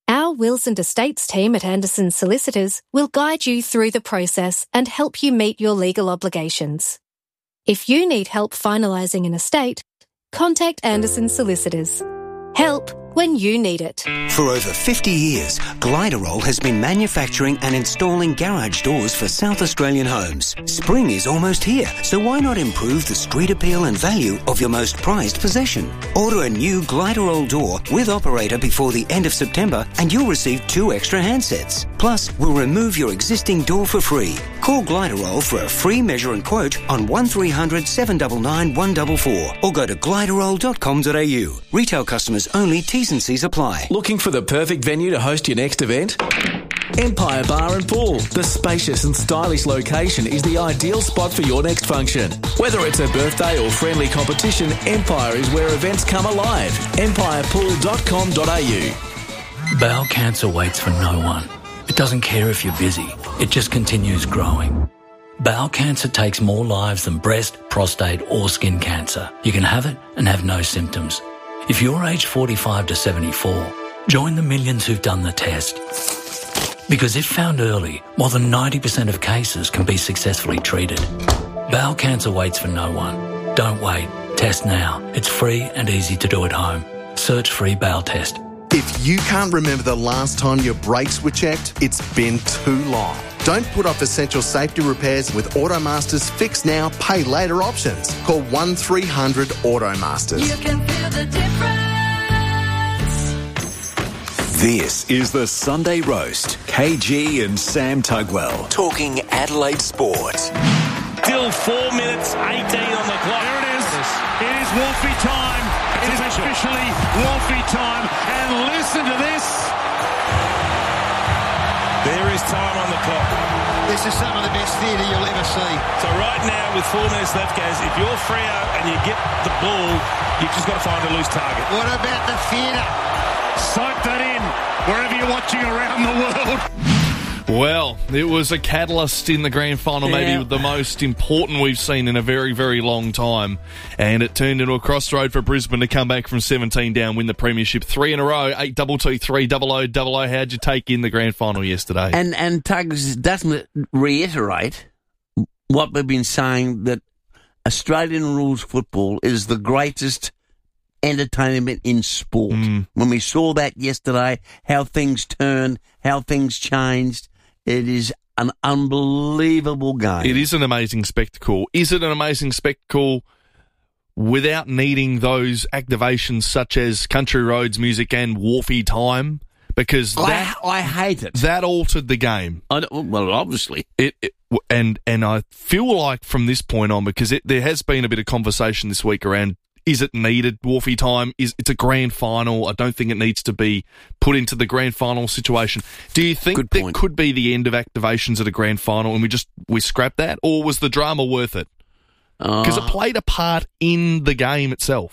Our wills and estates team at Anderson Solicitors will guide you through the process and help you meet your legal obligations. If you need help finalising an estate, contact Anderson Solicitors. Help when you need it. For over 50 years, Gliderol has been manufacturing and installing garage doors for South Australian homes. Spring is almost here, so why not improve the street appeal and value of your most prized possession? Order a new Gliderol door with operator before the end of September and you'll receive 2 extra handsets. Plus, we'll remove your existing door for free. Call Gliderol for a free measure and quote on 1300 799 144 or go to gliderol.com.au. Retail customers only, T's and C's apply. Looking for the perfect venue to host your next event? Empire Bar and Pool. The spacious and stylish location is the ideal spot for your next function. Whether it's a birthday or friendly competition, Empire is where events come alive. empirepool.com.au. Bowel cancer waits for no one. It doesn't care if you're busy. It just continues growing. Bowel cancer takes more lives than breast, prostate or skin cancer. You can have it and have no symptoms. If you're aged 45 to 74, join the millions who've done the test. Because if found early, more than 90% of cases can be successfully treated. Bowel cancer waits for no one. Don't wait. Test now. It's free and easy to do at home. Search free bowel test. If you can't remember the last time your brakes were checked, it's been too long. Don't put off essential safety repairs with Automaster's Fix Now, Pay Later options. Call 1300 Automasters. You can feel the difference. This is the Sunday Roast. KG and Sam Tugwell talking Adelaide sport. Still 4 minutes 18 on the clock. There it is. It is Wolfie time. It is officially Wolfie time. And listen to this. There is time on the clock. This is some of the best theatre you'll ever see. So right now, with 4 minutes left, guys, if you're Freo and you get the ball, you've just got to find a loose target. What about the theatre? Soak that in wherever you're watching around the world. Well, it was a catalyst in the grand final, maybe the most important we've seen in a very, very long time. And it turned into a crossroad for Brisbane to come back from 17 down, win the premiership 3 in a row, 8-2-2-3-0-0-0. How'd you take in the grand final yesterday? And Tugs, doesn't it reiterate what we've been saying, that Australian rules football is the greatest entertainment in sport? When we saw that yesterday, how things turned, how things changed, it is an unbelievable game. It is an amazing spectacle. Is it an amazing spectacle without needing those activations such as Country Roads music and Wharfie time? Because I hate it. That altered the game. Well, obviously. And I feel like from this point on, because there has been a bit of conversation this week around, is it needed, Wharfie time? It's a grand final. I don't think it needs to be put into the grand final situation. Do you think that could be the end of activations at a grand final and we scrap that? Or was the drama worth it? Because it played a part in the game itself.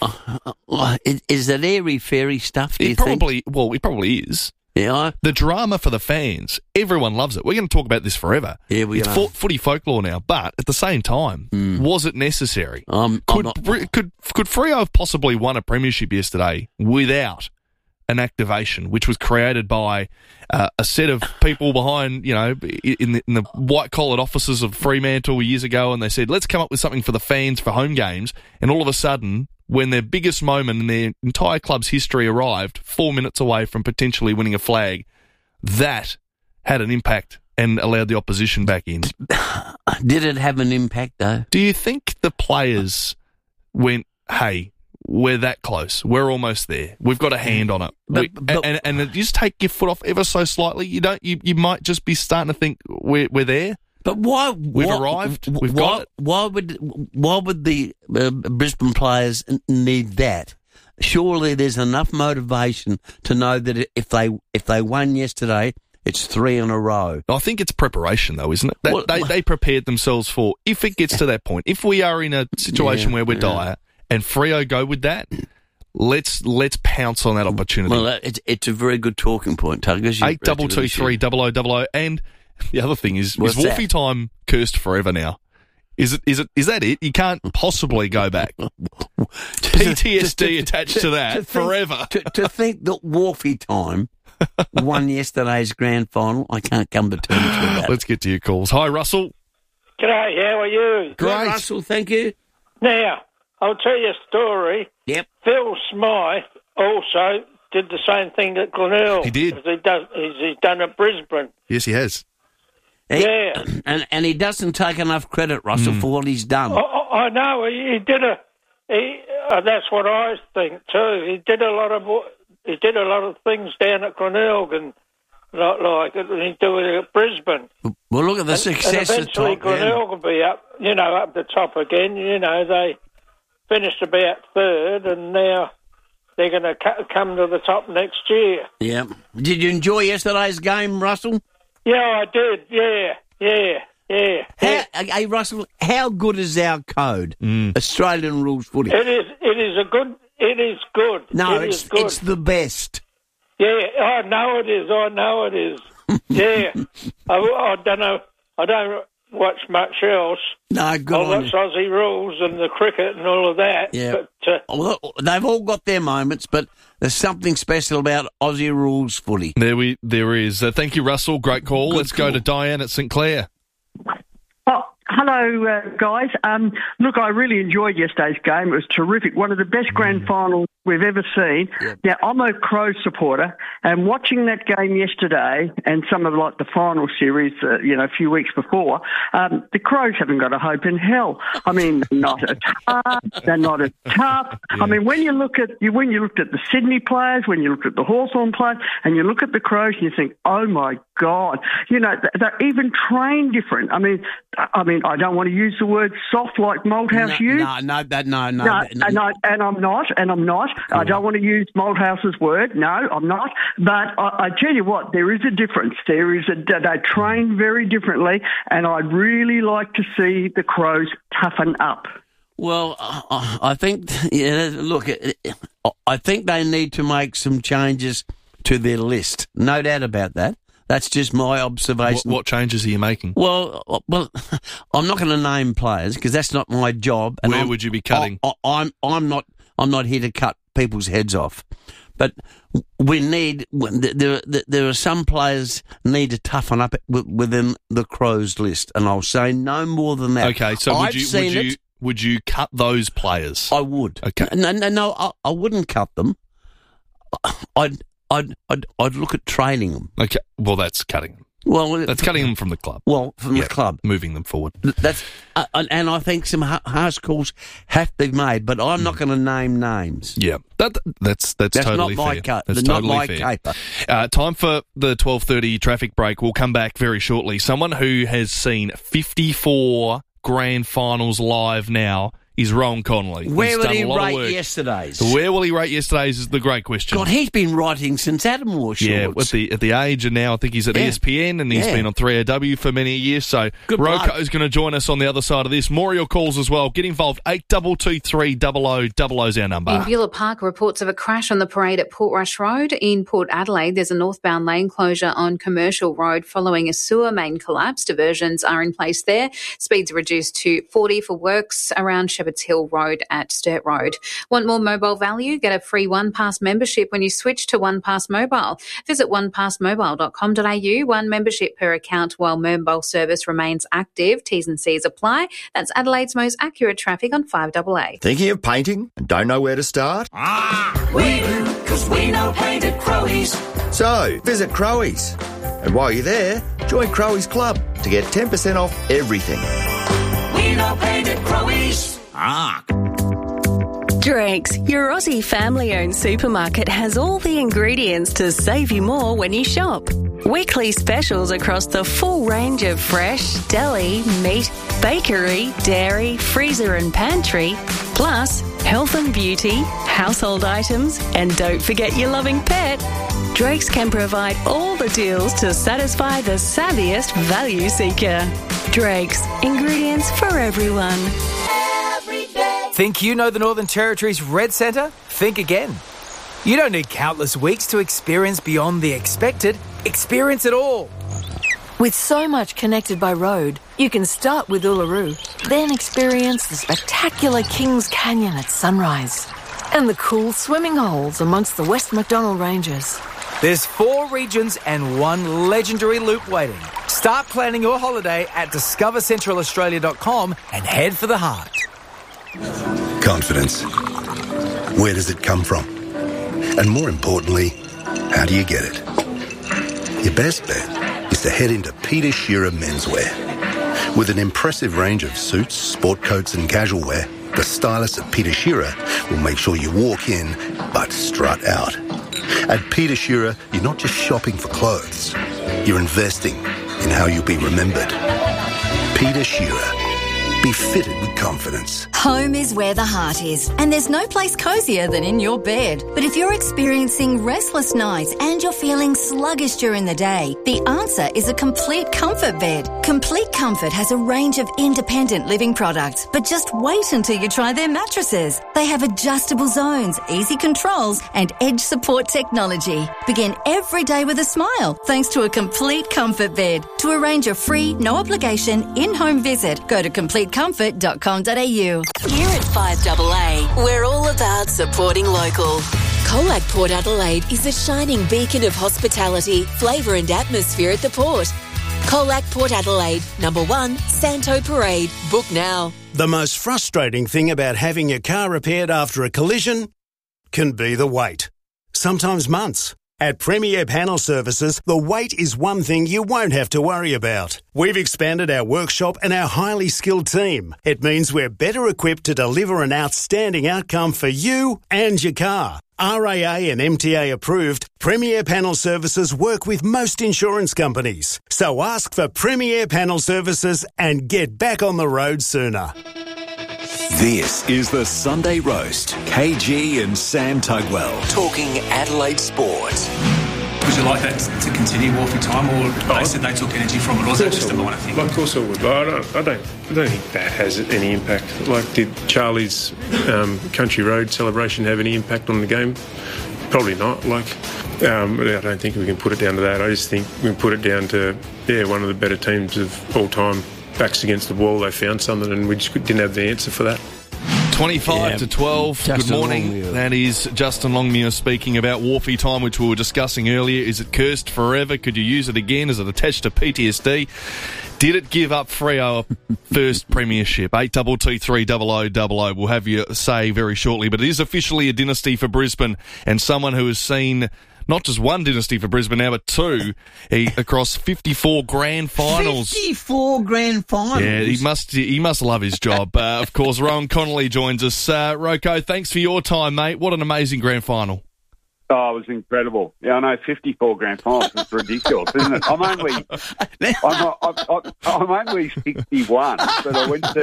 Is it airy-fairy stuff, do you think? Well, it probably is. Yeah. The drama for the fans, everyone loves it. We're going to talk about this forever. Yeah, we are. It's footy folklore now, but at the same time, was it necessary? Could Freo have possibly won a premiership yesterday without an activation, which was created by a set of people behind, in the white-collared offices of Fremantle years ago, and they said, let's come up with something for the fans for home games, and all of a sudden, when their biggest moment in their entire club's history arrived, 4 minutes away from potentially winning a flag, that had an impact and allowed the opposition back in. Did it have an impact, though? Do you think the players went, hey, we're that close, we're almost there, we've got a hand on it, and you just take your foot off ever so slightly, you might just be starting to think we're there? But why? We've arrived. We've got it. Why would the Brisbane players need that? Surely there's enough motivation to know that if they won yesterday, it's 3 in a row. I think it's preparation, though, isn't it? They prepared themselves for, if it gets to that point, if we are in a situation where we're dire and Freo go with that, let's pounce on that opportunity. Well, it's a very good talking point, Tuggers. 8-2-2-3-0-0-0. And the other thing is Wharfie time cursed forever now? Is that it? You can't possibly go back. PTSD attached to that forever. To think that Wharfie time won yesterday's grand final. I can't come to terms with that. Let's get to your calls. Hi, Russell. G'day, how are you? Great, Russell, thank you. Now, I'll tell you a story. Yep. Phil Smythe also did the same thing at Glenelg. He did. He's done at Brisbane. Yes, he has. Yeah. And he doesn't take enough credit, Russell, for what he's done. I know. He did that's what I think too. He did a lot of things down at Glenelg and like he do it at Brisbane. Well, look at the success. And eventually, Glenelg will be up the top again. They finished about third, and now they're going to come to the top next year. Yeah. Did you enjoy yesterday's game, Russell? Yeah, I did. Yeah. Hey, Russell, how good is our code? Australian rules footy. It is good. No, it's good. It's the best. Yeah, I know it is. Yeah. I don't know. I don't watch much else. No, good I on watch you. Aussie rules and the cricket and all of that. Yeah. But, well, they've all got their moments, but there's something special about Aussie rules footy. There is. Thank you, Russell. Great call. Let's go to Diane at St Clair. Oh, hello, guys. Look, I really enjoyed yesterday's game. It was terrific. One of the best grand finals we've ever seen. Yep. Now, I'm a Crows supporter, and watching that game yesterday and some of the final series, a few weeks before, the Crows haven't got a hope in hell. I mean, they're not as tough. Yeah. I mean, when you looked at the Sydney players, when you looked at the Hawthorn players, and you look at the Crows, and you think, oh my God, they're even trained different. I mean, I don't want to use the word soft like Malthouse used. No, and I'm not. Cool. I don't want to use Malthouse's word. No, I'm not. But I tell you what, there is a difference. They train very differently, and I'd really like to see the Crows toughen up. Well, I think, I think they need to make some changes to their list. No doubt about that. That's just my observation. What changes are you making? Well, I'm not going to name players because that's not my job. And Where would you be cutting? I'm not here to cut people's heads off, but there are some players need to toughen up within the Crows list, and I'll say no more than that. Okay, so would you cut those players? I would. Okay, no, I wouldn't cut them. I'd look at training them. Okay, well, that's cutting them. Well, that's cutting them from the club. Well, from the club, moving them forward. That's and I think some harsh calls have to be made, but I'm not going to name names. Yeah, that's totally not my fair. cut. That's not totally my fair. caper. Time for the 12:30 traffic break. We'll come back very shortly. Someone who has seen 54 grand finals live now is Rowan Connolly. Where would he rate yesterday's? Where will he rate yesterday's is the great question. God, he's been writing since Adam wore shorts. Yeah, at the age, and now I think he's at ESPN, and he's been on 3AW for many years, so Roko's going to join us on the other side of this. More of your calls as well. Get involved, 8223 0000 is our number. In Beulah Park, reports of a crash on the parade at Portrush Road. In Port Adelaide, there's a northbound lane closure on Commercial Road following a sewer main collapse. Diversions are in place there. Speeds reduced to 40 for works around Shepherd's Hill Road at Sturt Road. Want more mobile value? Get a free OnePass membership when you switch to OnePass Mobile. Visit onepassmobile.com.au. One membership per account while mobile service remains active. T's and C's apply. That's Adelaide's most accurate traffic on 5AA. Thinking of painting and don't know where to start? We do, because we know paint at Crowies. So, visit Crowies. And while you're there, join Crowies Club to get 10% off everything. We know paint at Crowies. Drake's, your Aussie family-owned supermarket, has all the ingredients to save you more when you shop. Weekly specials across the full range of fresh, deli, meat, bakery, dairy, freezer and pantry, plus health and beauty, household items, and don't forget your loving pet. Drake's can provide all the deals to satisfy the savviest value seeker. Drake's, ingredients for everyone. Think you know the Northern Territory's Red Centre? Think again. You don't need countless weeks to experience beyond the expected. Experience it all. With so much connected by road, you can start with Uluru, then experience the spectacular Kings Canyon at sunrise and the cool swimming holes amongst the West Macdonnell Ranges. There's 4 regions and 1 legendary loop waiting. Start planning your holiday at discovercentralaustralia.com and head for the heart. Confidence. Where does it come from? And more importantly, how do you get it? Your best bet is to head into Peter Shearer Menswear. With an impressive range of suits, sport coats and casual wear, the stylists at Peter Shearer will make sure you walk in but strut out. At Peter Shearer, you're not just shopping for clothes. You're investing in how you'll be remembered. Peter Shearer. Be fitted with confidence. Home is where the heart is, and there's no place cosier than in your bed. But if you're experiencing restless nights and you're feeling sluggish during the day, the answer is a Complete Comfort bed. Complete Comfort has a range of independent living products, but just wait until you try their mattresses. They have adjustable zones, easy controls, and edge support technology. Begin every day with a smile thanks to a Complete Comfort bed. To arrange a free, no-obligation, in-home visit, go to CompleteComfort.com.au. Here at 5AA, we're all about supporting local. Colac Port Adelaide is a shining beacon of hospitality, flavour and atmosphere at the port. Colac Port Adelaide, number 1, Santo Parade. Book now. The most frustrating thing about having your car repaired after a collision can be the wait. Sometimes months. At Premier Panel Services, the wait is one thing you won't have to worry about. We've expanded our workshop and our highly skilled team. It means we're better equipped to deliver an outstanding outcome for you and your car. RAA and MTA approved, Premier Panel Services work with most insurance companies. So ask for Premier Panel Services and get back on the road sooner. This is the Sunday Roast. KG and Sam Tugwell talking Adelaide sports. Would you like that to continue all through time, or they said they took energy from it, or was that just a minor thing? Of course I would. I don't think that has any impact. Like, did Charlie's Country Road celebration have any impact on the game? Probably not. I don't think we can put it down to that. I just think we can put it down to one of the better teams of all time. Backs against the wall, they found something, and we just didn't have the answer for that. 25-12. Justin Good morning. Longmuir. That is Justin Longmuir speaking about Wharfie time, which we were discussing earlier. Is it cursed forever? Could you use it again? Is it attached to PTSD? Did it give up Freo first premiership? 8223 We'll have you say very shortly. But it is officially a dynasty for Brisbane, and someone who has seen not just one dynasty for Brisbane now, but 2 across 54 grand finals. 54 grand finals? Yeah, he must love his job. Of course, Rowan Connolly joins us. Rocco, thanks for your time, mate. What an amazing grand final. Oh, it was incredible. Yeah, I know, 54 grand finals is ridiculous, isn't it? I'm only 61, but I went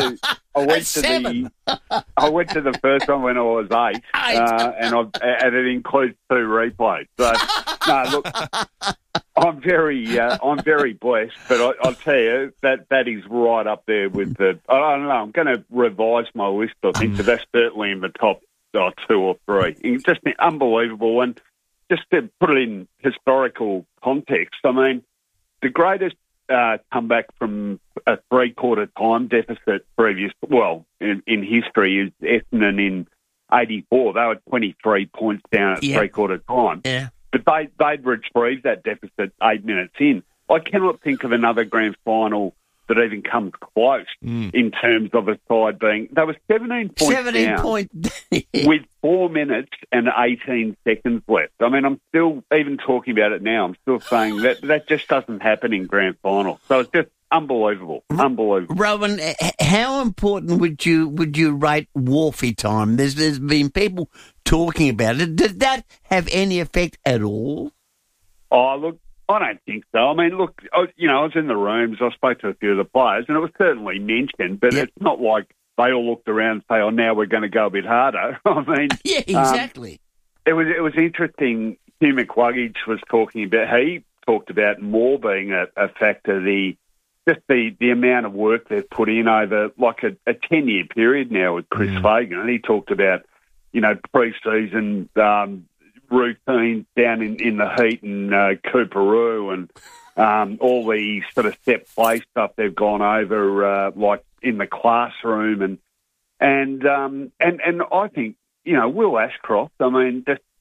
to the first one when I was 8, and it includes 2 replays. So, no, look, I'm very blessed, but I'll tell you that is right up there with the. I don't know. I'm going to revise my list. I think, but that's certainly in the top 2 or 3. It's just unbelievable. And just to put it in historical context, I mean, the greatest comeback from a 3-quarter time deficit in history is Essendon in 84. They were 23 points down at 3-quarter time. Yeah. But they'd retrieved that deficit 8 minutes in. I cannot think of another grand final that even comes close in terms of a side being. They were 17 points down with 4 minutes and 18 seconds left. I mean, I'm still, even talking about it now, I'm still saying that just doesn't happen in grand finals. So it's just unbelievable. Unbelievable. Rowan, how important would you rate Wharfie time? There's been people talking about it. Did that have any effect at all? Oh, look, I don't think so. I mean, look, I was in the rooms. I spoke to a few of the players, and it was certainly mentioned, but it's not like they all looked around and say, "Oh, now we're going to go a bit harder." I mean, yeah, exactly. It was interesting. Hugh McWuggage was talking about. He talked about more being a factor. The amount of work they've put in over like a 10-year period now with Chris Fagan, and he talked about pre-season. Routines down in the heat and Cooperoo and all the sort of step play stuff they've gone over, like in the classroom and I think Will Ashcroft. I mean, just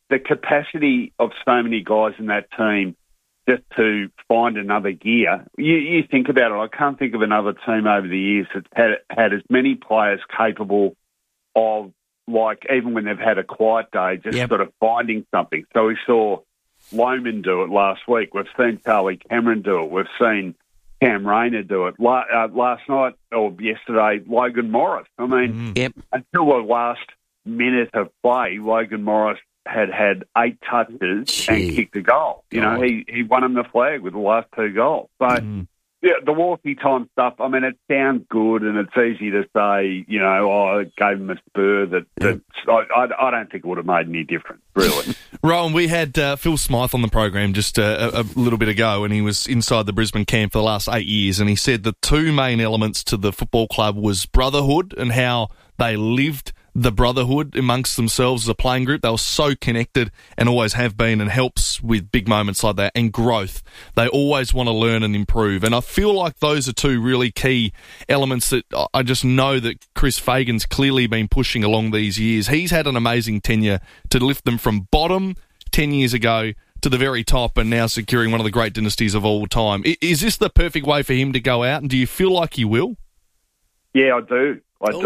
the capacity of so many guys in that team just to find another gear. You think about it, I can't think of another team over the years that's had as many players capable of, like, even when they've had a quiet day, just sort of finding something. So we saw Lohman do it last week. We've seen Charlie Cameron do it. We've seen Cam Rayner do it. Last night or yesterday, Logan Morris. I mean, until the last minute of play, Logan Morris had 8 touches and kicked a goal. You know, he won him the flag with the last 2 goals. So, yeah, the Wolfie time stuff, I mean, it sounds good and it's easy to say, you know, I gave him a spur that I don't think it would have made any difference, really. Rowan, we had Phil Smythe on the program just a little bit ago, and he was inside the Brisbane camp for the last 8 years, and he said the 2 main elements to the football club was brotherhood and how they lived the brotherhood amongst themselves as a playing group. They were so connected and always have been, and helps with big moments like that, and growth. They always want to learn and improve. And I feel like those are 2 really key elements that I just know that Chris Fagan's clearly been pushing along these years. He's had an amazing tenure to lift them from bottom 10 years ago to the very top and now securing one of the great dynasties of all time. Is this the perfect way for him to go out, and do you feel like he will? Yeah, I do.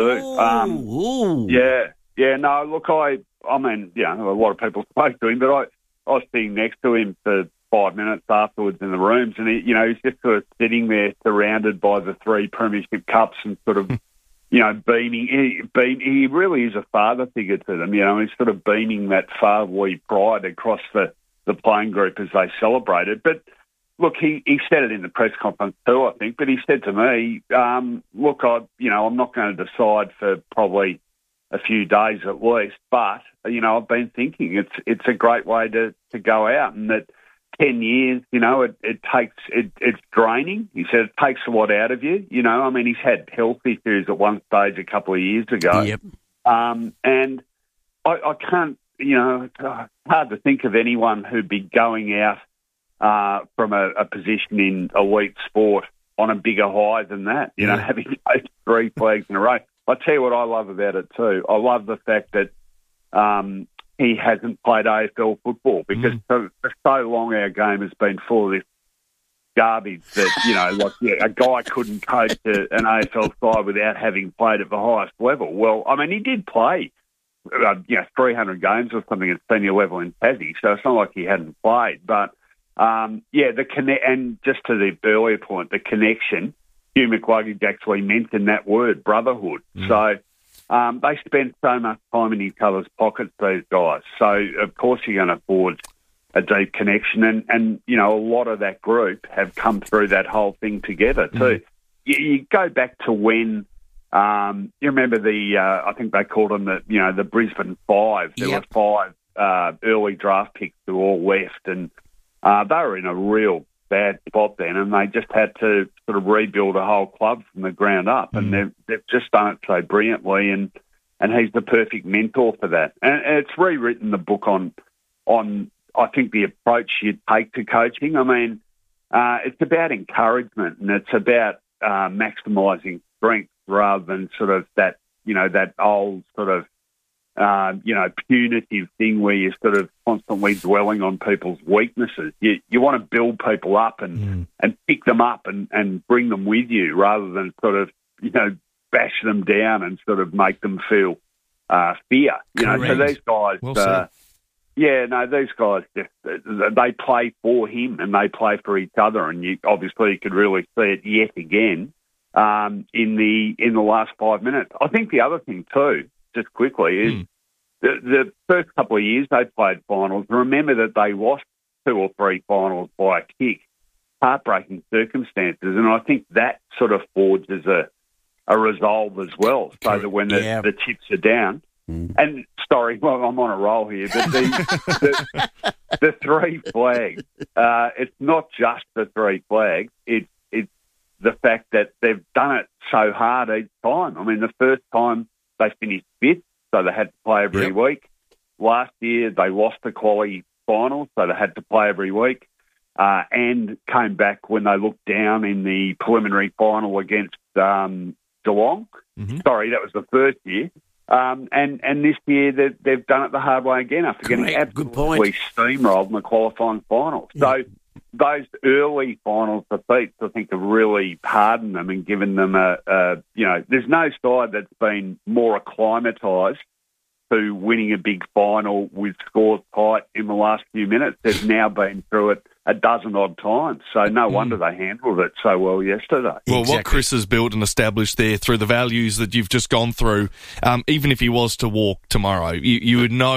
Yeah. No, look, I mean, you know, a lot of people spoke to him, but I was sitting next to him for 5 minutes afterwards in the rooms, and he's just sort of sitting there surrounded by the 3 premiership cups and sort of, you know, beaming. He really is a father figure to them, you know. He's sort of beaming that fatherly pride across the playing group as they celebrate it. But look, he said it in the press conference too, I think, but he said to me, look, I'm not going to decide for probably a few days at least, but, you know, I've been thinking it's a great way to go out, and that 10 years, you know, it's draining. He said it takes a lot out of you, you know. I mean, he's had health issues at one stage a couple of years ago. Yep. And I can't, you know, it's hard to think of anyone who'd be going out from a position in elite sport on a bigger high than that, you know, having those 3 flags in a row. I'll tell you what I love about it too. I love the fact that he hasn't played AFL football, because for so long our game has been full of this garbage that, you know, like a guy couldn't coach an AFL side without having played at the highest level. Well, I mean, he did play 300 games or something at senior level in Tassie, so it's not like he hadn't played, but and just to the earlier point, the connection, Hugh McLuggage actually mentioned that word, brotherhood. So they spend so much time in each other's pockets, these guys. So, of course, you're going to forge a deep connection. And you know, a lot of that group have come through that whole thing together too. You go back to when, you remember I think they called them the Brisbane Five. There were 5 early draft picks who all left, and they were in a real bad spot then, and they just had to sort of rebuild a whole club from the ground up, and they've just done it so brilliantly, and he's the perfect mentor for that. And it's rewritten the book on I think the approach you take to coaching. I mean, it's about encouragement, and it's about maximising strength rather than sort of that old sort of punitive thing where you're sort of constantly dwelling on people's weaknesses. You want to build people up and pick them up and bring them with you, rather than sort of, you know, bash them down and sort of make them feel fear. You know, so these guys, these guys they play for him and they play for each other, and you could really see it yet again in the last 5 minutes. I think the other thing too, just quickly, is the first couple of years they played finals. Remember that they lost 2 or 3 finals by a kick, heartbreaking circumstances, and I think that sort of forges a resolve as well, so that when the chips are down, and sorry, well, I'm on a roll here, but the 3 flags, it's not just the 3 flags, it's the fact that they've done it so hard each time. I mean, the first time they finished 5th, so they had to play every week. Last year, they lost the quality final, so they had to play every week, and came back when they looked down in the preliminary final against Geelong. Sorry, that was the first year. And this year they've done it the hard way again after getting absolutely steamrolled in the qualifying finals. Yeah. So those early finals defeats, I think, have really hardened them and given them there's no side that's been more acclimatised to winning a big final with scores tight in the last few minutes. They've now been through it a dozen odd times, so no wonder they handled it so well yesterday. Well, what Chris has built and established there through the values that you've just gone through, even if he was to walk tomorrow, you would know